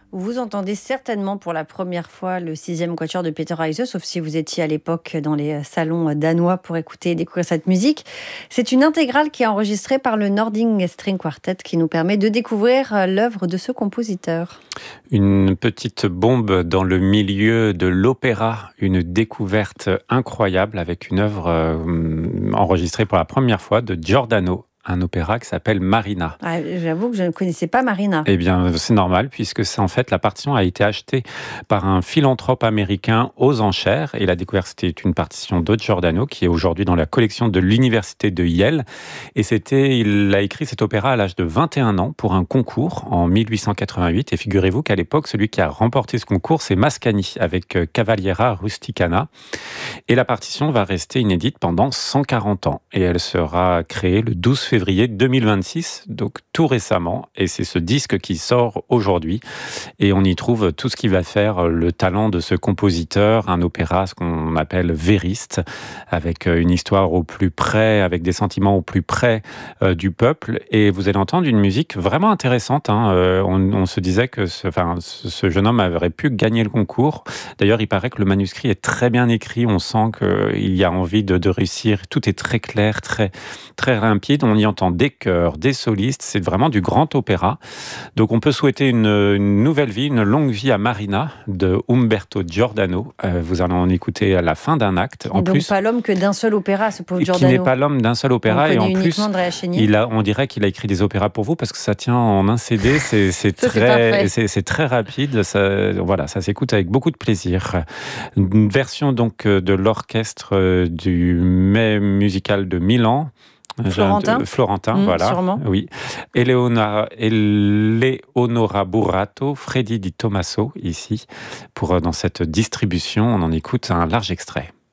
Vous entendez certainement pour la première fois le sixième quatuor de Peter Heise, sauf si vous étiez à l'époque dans les salons danois pour écouter et découvrir cette musique. C'est une intégrale qui est enregistrée par le Nording String Quartet qui nous permet de découvrir l'œuvre de ce compositeur. Une petite bombe dans le milieu de l'opéra, une découverte incroyable avec une œuvre enregistrée pour la première fois de Giordano, un opéra qui s'appelle Marina. Ah, j'avoue que je ne connaissais pas Marina. Eh bien, c'est normal, puisque c'est en fait, la partition a été achetée par un philanthrope américain aux enchères, et la découverte, c'était une partition de Giordano, qui est aujourd'hui dans la collection de l'université de Yale, et il a écrit cet opéra à l'âge de 21 ans pour un concours en 1888, et figurez-vous qu'à l'époque, celui qui a remporté ce concours, c'est Mascagni, avec Cavaliera Rusticana, et la partition va rester inédite pendant 140 ans, et elle sera créée le 12 février 2026, donc tout récemment, et c'est ce disque qui sort aujourd'hui, et on y trouve tout ce qui va faire le talent de ce compositeur, un opéra, ce qu'on appelle vériste, avec une histoire au plus près, avec des sentiments au plus près du peuple, et vous allez entendre une musique vraiment intéressante, hein. On se disait que ce jeune homme aurait pu gagner le concours. D'ailleurs, il paraît que le manuscrit est très bien écrit, on sent qu'il y a envie de réussir, tout est très clair, très, très limpide, on y entend des chœurs, des solistes, c'est vraiment du grand opéra. Donc on peut souhaiter une nouvelle vie, une longue vie à Marina de Umberto Giordano. Vous allez en écouter à la fin d'un acte. Et donc pas l'homme que d'un seul opéra, ce pauvre Giordano. Qui n'est pas l'homme d'un seul opéra, et en plus, Chénier. on dirait qu'il a écrit des opéras pour vous parce que ça tient en un CD. C'est très rapide. Ça s'écoute avec beaucoup de plaisir. Une version donc de l'orchestre du Mai musical de Milan. Florentin, voilà. Sûrement. Oui. Eleonora Burato, Freddy Di Tommaso, ici, dans cette distribution. On en écoute un large extrait.